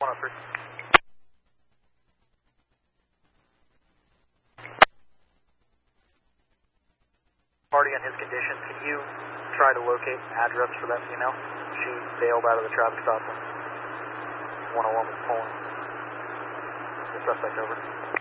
103. Party on his condition, can you try to locate an address for that female? She bailed out of the traffic stop when 101 was pulling the suspect over.